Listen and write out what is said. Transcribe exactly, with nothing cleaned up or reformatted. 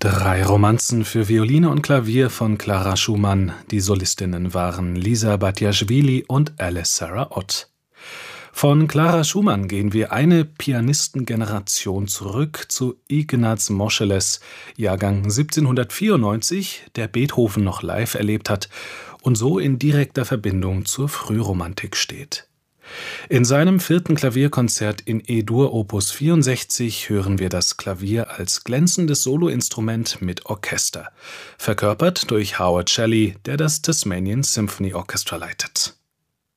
Drei Romanzen für Violine und Klavier von Clara Schumann. Die Solistinnen waren Lisa Batiashvili und Alice Sarah Ott. Von Clara Schumann gehen wir eine Pianistengeneration zurück zu Ignaz Moscheles, Jahrgang siebzehnhundertvierundneunzig, der Beethoven noch live erlebt hat und so in direkter Verbindung zur Frühromantik steht. In seinem vierten Klavierkonzert in E-Dur Opus vierundsechzig hören wir das Klavier als glänzendes Soloinstrument mit Orchester, verkörpert durch Howard Shelley, der das Tasmanian Symphony Orchestra leitet.